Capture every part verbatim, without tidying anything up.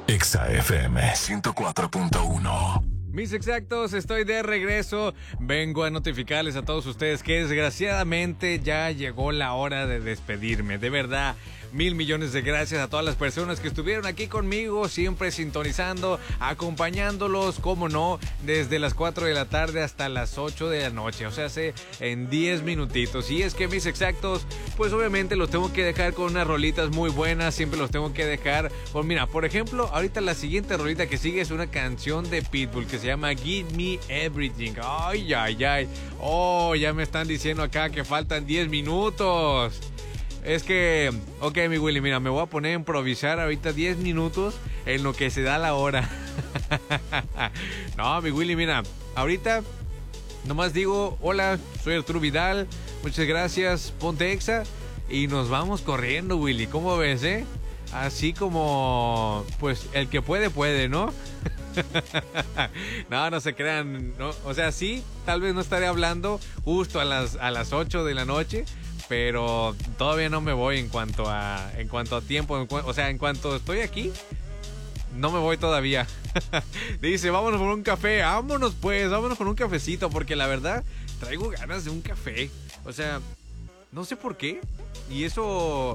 Exa F M ciento cuatro punto uno. Mis exactos, estoy de regreso. Vengo a notificarles a todos ustedes que desgraciadamente ya llegó la hora de despedirme. De verdad, mil millones de gracias a todas las personas que estuvieron aquí conmigo, siempre sintonizando, acompañándolos, como no, desde las cuatro de la tarde hasta las ocho de la noche. O sea, hace en diez minutitos. Y es que mis exactos, pues obviamente los tengo que dejar con unas rolitas muy buenas. Siempre los tengo que dejar con, mira, por ejemplo, ahorita la siguiente rolita que sigue es una canción de Pitbull que se llama Give Me Everything. Ay, ay, ay. Oh, ya me están diciendo acá que faltan diez minutos. Es que, ok, mi Willy, mira, me voy a poner a improvisar ahorita diez minutos en lo que se da la hora. No, mi Willy, mira, ahorita nomás digo, hola, soy Arturo Vidal, muchas gracias, ponte Exa y nos vamos corriendo, Willy. ¿Cómo ves, eh? Así como, pues, el que puede, puede, ¿no? No, no se crean, ¿no? O sea, sí, tal vez no estaré hablando justo a las, a las ocho de la noche, pero todavía no me voy en cuanto a, en cuanto a tiempo, en cu- o sea, en cuanto estoy aquí, no me voy todavía. Dice, vámonos por un café, vámonos pues, vámonos por un cafecito, porque la verdad, traigo ganas de un café. O sea, no sé por qué, y eso...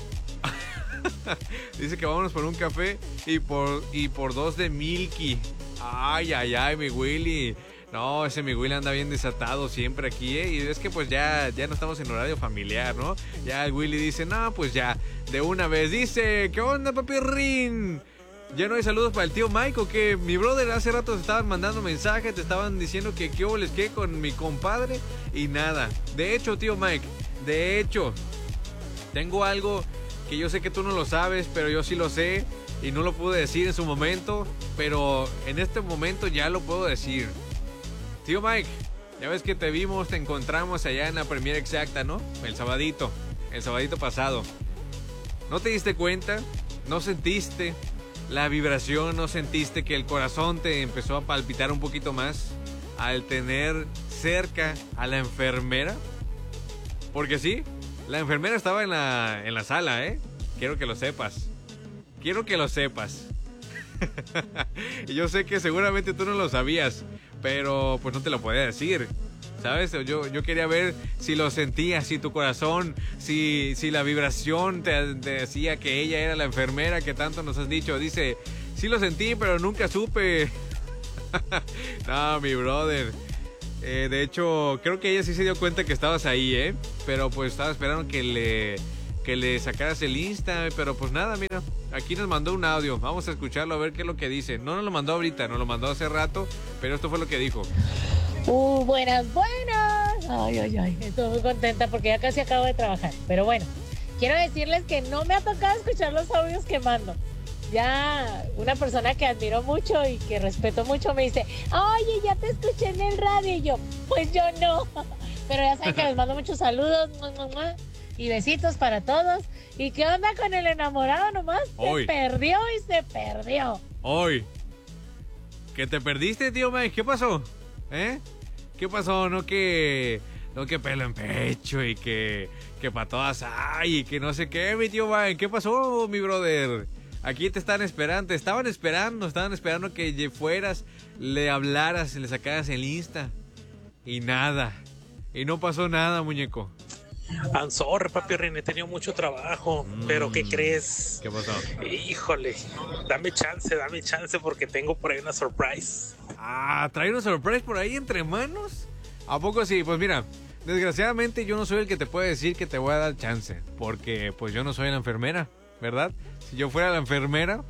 Dice que vámonos por un café y por, y por dos de Milky. Ay, ay, ay, mi Willy. No, ese mi Willy anda bien desatado siempre aquí, ¿eh? Y es que pues ya, ya no estamos en horario familiar, ¿no? Ya el Willy dice, no, pues ya, de una vez. Dice, ¿qué onda, papi Rin? ¿Ya no hay saludos para el tío Mike o qué? Mi brother hace rato te estaban mandando mensajes, te estaban diciendo que qué les qué con mi compadre y nada. De hecho, tío Mike, de hecho, tengo algo que yo sé que tú no lo sabes, pero yo sí lo sé y no lo pude decir en su momento, pero en este momento ya lo puedo decir. Tío Mike, ya ves que te vimos, te encontramos allá en la Premiere Exacta, ¿no? El sabadito, el sabadito pasado. ¿No te diste cuenta? ¿No sentiste la vibración? ¿No sentiste que el corazón te empezó a palpitar un poquito más al tener cerca a la enfermera? Porque sí, la enfermera estaba en la, en la sala, ¿eh? Quiero que lo sepas. Quiero que lo sepas. Y yo sé que seguramente tú no lo sabías, pero pues no te lo podía decir, ¿sabes? Yo, yo quería ver si lo sentías, si tu corazón, si, si la vibración te, te decía que ella era la enfermera que tanto nos has dicho. Dice, sí lo sentí, pero nunca supe. No, mi brother. Eh, de hecho, creo que ella sí se dio cuenta que estabas ahí, ¿eh? Pero pues estaba esperando que le, que le sacaras el Insta. Pero pues nada, mira, aquí nos mandó un audio. Vamos a escucharlo a ver qué es lo que dice. No nos lo mandó ahorita, nos lo mandó hace rato, pero esto fue lo que dijo. Uh, buenas, buenas. Ay, ay, ay, estoy muy contenta porque ya casi acabo de trabajar. Pero bueno, quiero decirles que no me ha tocado escuchar los audios que mando. Ya una persona que admiro mucho y que respeto mucho me dice, oye, ya te escuché en el radio. Y yo, pues yo no. Pero ya saben que les mando muchos saludos y besitos para todos. ¿Y qué onda con el enamorado nomás? Hoy. Se perdió y se perdió. Hoy. ¿Que te perdiste, tío Mike? ¿Qué pasó? ¿Eh? ¿Qué pasó? No que... No que pelo en pecho y que... Que para todas hay y que no sé qué, mi tío Mike. ¿Qué pasó, mi brother? Aquí te están esperando, te estaban esperando, estaban esperando que fueras, le hablaras, le sacaras el Insta. Y nada. Y no pasó nada, muñeco. I'm sorry, papi René, he tenido mucho trabajo, mm. pero ¿qué crees? ¿Qué pasó? Híjole, dame chance, dame chance porque tengo por ahí una surprise. Ah, ¿trae una surprise por ahí entre manos? ¿A poco sí? Pues mira, desgraciadamente yo no soy el que te puede decir que te voy a dar chance, porque pues yo no soy la enfermera, ¿verdad? Si yo fuera la enfermera,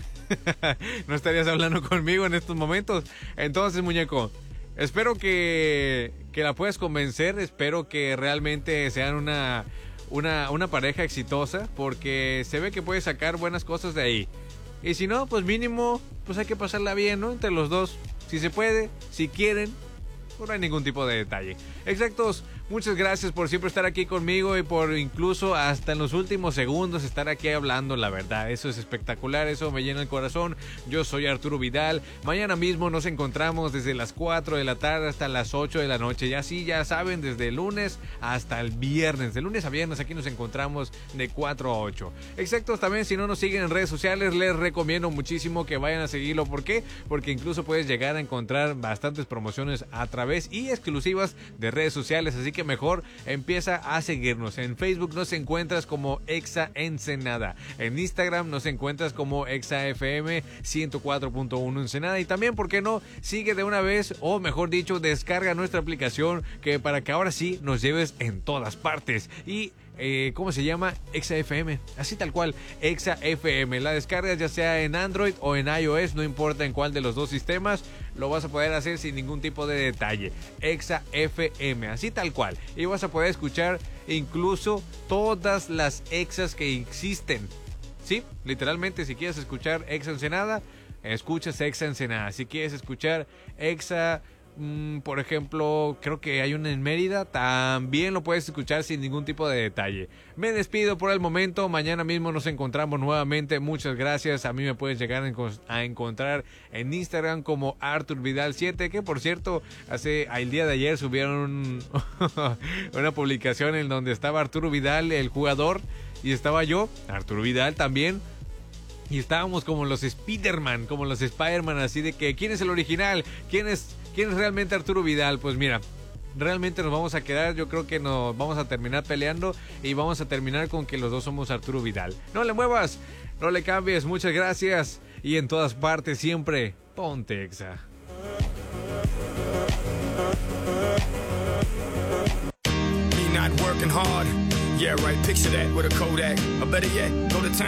no estarías hablando conmigo en estos momentos. Entonces, muñeco, espero que, que la puedas convencer. Espero que realmente sean una, una, una pareja exitosa, porque se ve que puedes sacar buenas cosas de ahí. Y si no, pues mínimo, pues hay que pasarla bien, ¿no? Entre los dos. Si se puede, si quieren, no hay ningún tipo de detalle. Exactos, Muchas gracias por siempre estar aquí conmigo y por incluso hasta en los últimos segundos estar aquí hablando, la verdad. Eso es espectacular, eso me llena el corazón. Yo soy Arturo Vidal. Mañana mismo nos encontramos desde las cuatro de la tarde hasta las ocho de la noche. Ya sí, ya saben, desde el lunes hasta el viernes. De lunes a viernes aquí nos encontramos de cuatro a ocho. Exacto, también si no nos siguen en redes sociales, les recomiendo muchísimo que vayan a seguirlo. ¿Por qué? Porque incluso puedes llegar a encontrar bastantes promociones a través y exclusivas de redes sociales. Así que mejor empieza a seguirnos. En Facebook nos encuentras como Exa Ensenada. En Instagram nos encuentras como Exa F M ciento cuatro punto uno Ensenada. Y también, ¿por qué no? Sigue de una vez, o mejor dicho, descarga nuestra aplicación, que para que ahora sí nos lleves en todas partes. Y Eh, ¿cómo se llama? Exa F M, así tal cual, Exa F M. La descargas ya sea en Android o en iOS, no importa en cuál de los dos sistemas, lo vas a poder hacer sin ningún tipo de detalle. Exa F M, así tal cual. Y vas a poder escuchar incluso todas las exas que existen. Sí, literalmente, si quieres escuchar Exa Ensenada, escuchas Exa Ensenada. Si quieres escuchar Exa... Mm, por ejemplo, creo que hay una en Mérida, también lo puedes escuchar sin ningún tipo de detalle. Me despido por el momento, mañana mismo nos encontramos nuevamente. Muchas gracias. A mí me puedes llegar a encontrar en Instagram como Artur Vidal siete, que por cierto, hace el día de ayer subieron una publicación en donde estaba Arturo Vidal, el jugador, y estaba yo, Arturo Vidal también. Y estábamos como los Spider-Man, como los Spider-Man, así de que ¿quién es el original? ¿Quién es, quién es realmente Arturo Vidal? Pues mira, realmente nos vamos a quedar, yo creo que nos vamos a terminar peleando y vamos a terminar con que los dos somos Arturo Vidal. No le muevas, no le cambies, muchas gracias. Y en todas partes siempre, ponte Exa. Me not working hard. Yeah, right, picture that with a Kodak. Or better yet, go to town.